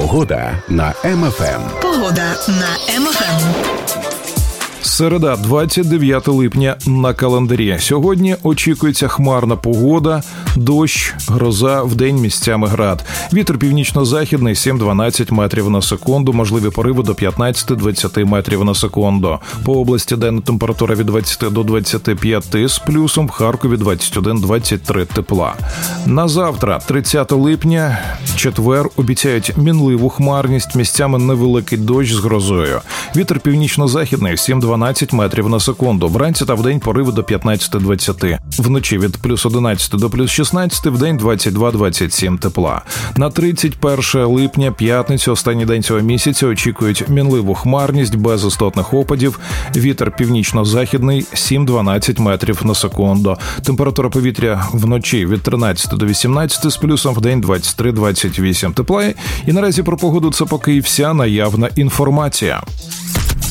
Погода на МФМ. Погода на МФМ. Середа, 29 липня на календарі. Сьогодні очікується хмарна погода, дощ, гроза, вдень місцями град. Вітер північно-західний 7-12 метрів на секунду, можливі пориви до 15-20 метрів на секунду. По області денна температура від 20 до 25 з плюсом, в Харкові 21-23 тепла. На завтра, 30 липня, четвер, обіцяють мінливу хмарність, місцями невеликий дощ з грозою. Вітер північно-західний 7-12 метрів на секунду. Вранці та вдень пориви до 15-20. Вночі від плюс 11 до плюс 16, вдень 22-27 тепла. На 31 липня, п'ятницю, останній день цього місяця, очікують мінливу хмарність без істотних опадів. Вітер північно-західний 7-12 метрів на секунду. Температура повітря вночі від 13 до 18 з плюсом, вдень 23-28 тепла. І наразі про погоду це поки і вся наявна інформація.